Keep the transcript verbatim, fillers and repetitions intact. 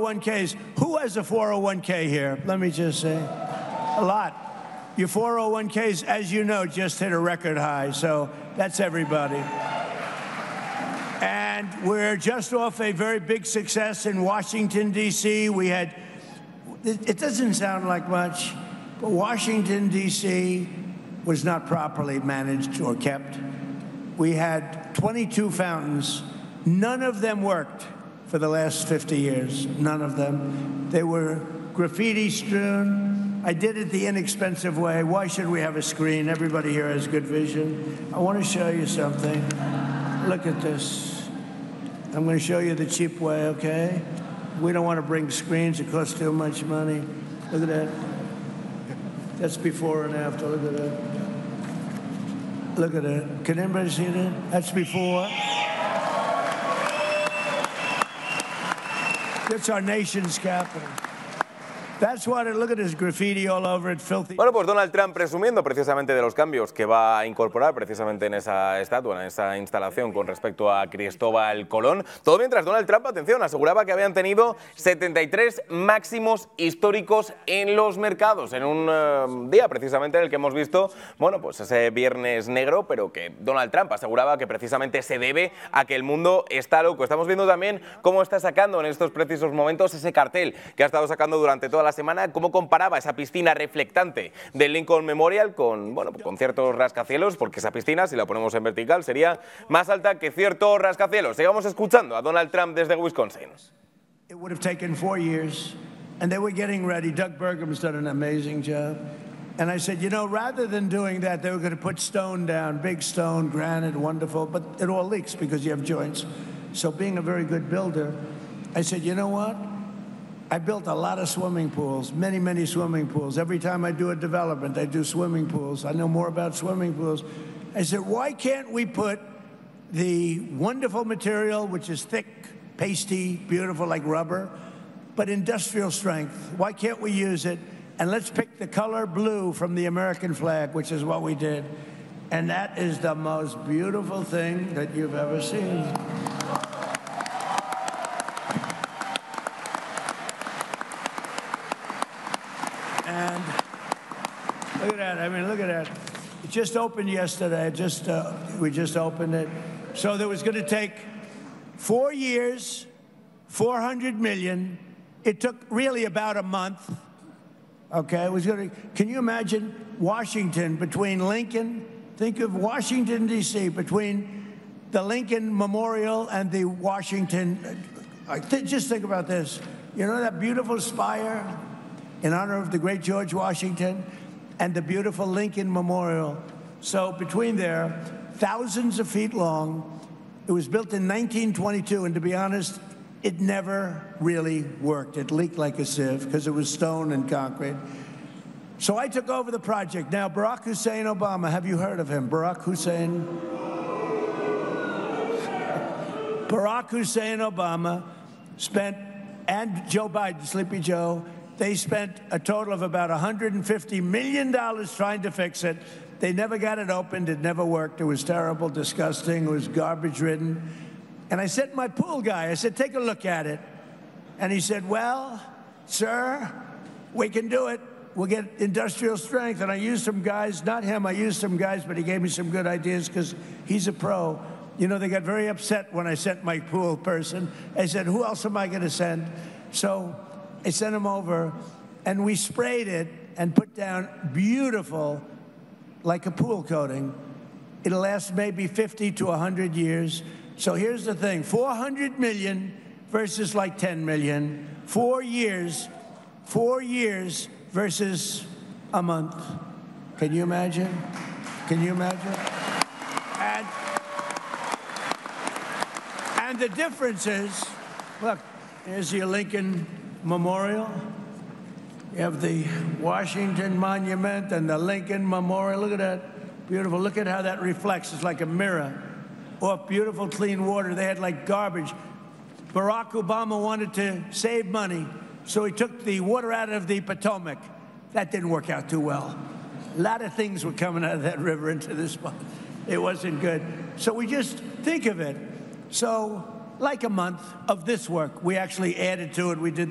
one Ks. Who has a four oh one K here? Let me just say. A lot. Your four oh one Ks, as you know, just hit a record high, so that's everybody. And we're just off a very big success in Washington, D C We had, it doesn't sound like much, but Washington, D C was not properly managed or kept. We had twenty-two fountains. None of them worked for the last fifty years, none of them. They were graffiti strewn. I did it the inexpensive way. Why should we have a screen? Everybody here has good vision. I want to show you something. Look at this. I'm going to show you the cheap way, okay? We don't want to bring screens. It costs too much money. Look at that. That's before and after. Look at that. Look at it. Can anybody see that? That's before. It's our nation's capital. That's what it, look at this graffiti all over it, filthy. Bueno, pues Donald Trump presumiendo precisamente de los cambios que va a incorporar precisamente en esa estatua, en esa instalación con respecto a Cristóbal Colón. Todo mientras Donald Trump, atención, aseguraba que habían tenido setenta y tres máximos históricos en los mercados, en un uh, día precisamente en el que hemos visto, bueno, pues ese viernes negro, pero que Donald Trump aseguraba que precisamente se debe a que el mundo está loco. Estamos viendo también cómo está sacando en estos precisos momentos ese cartel que ha estado sacando durante toda la semana, cómo comparaba esa piscina reflectante del Lincoln Memorial con, bueno, con ciertos rascacielos, porque esa piscina, si la ponemos en vertical, sería más alta que ciertos rascacielos. Sigamos escuchando a Donald Trump desde Wisconsin. It would have taken four years, and they were getting ready. Doug Burgum's done an amazing job. And I said, you know, rather than doing that, they were going to put stone down, big stone, granite, wonderful, but it all leaks because you have joints. So being a very good builder, I said, you know what? I built a lot of swimming pools, many, many swimming pools. Every time I do a development, I do swimming pools. I know more about swimming pools. I said, why can't we put the wonderful material, which is thick, pasty, beautiful like rubber, but industrial strength? Why can't we use it? And let's pick the color blue from the American flag, which is what we did. And that is the most beautiful thing that you've ever seen. And look at that. I mean, look at that. It just opened yesterday. It just uh, we just opened it. So there was going to take four years, four hundred million. It took really about a month. Okay, it was going to. Can you imagine Washington between Lincoln? Think of Washington D C between the Lincoln Memorial and the Washington. I th just think about this. You know that beautiful spire in honor of the great George Washington, and the beautiful Lincoln Memorial. So between there, thousands of feet long. It was built in nineteen twenty-two, and to be honest, it never really worked. It leaked like a sieve because it was stone and concrete. So I took over the project. Now, Barack Hussein Obama, have you heard of him? Barack Hussein? Barack Hussein Obama spent, and Joe Biden, Sleepy Joe, they spent a total of about one hundred fifty million dollars trying to fix it. They never got it opened. It never worked. It was terrible, disgusting. It was garbage-ridden. And I said to my pool guy, I said, take a look at it. And he said, well, sir, we can do it. We'll get industrial strength. And I used some guys, not him, I used some guys, but he gave me some good ideas because he's a pro. You know, they got very upset when I sent my pool person. I said, who else am I going to send? So I sent him over, and we sprayed it and put down beautiful, like a pool coating. It'll last maybe fifty to one hundred years. So here's the thing, four hundred million versus like ten million. Four years, four years versus a month. Can you imagine? Can you imagine? And, and the difference is, look, here's your Lincoln Memorial. You have the Washington Monument and the Lincoln Memorial. Look at that. Beautiful. Look at how that reflects. It's like a mirror. Off beautiful, clean water. They had like garbage. Barack Obama wanted to save money, so he took the water out of the Potomac. That didn't work out too well. A lot of things were coming out of that river into this spot. It wasn't good. So we just think of it. So like a month of this work, we actually added to it. We did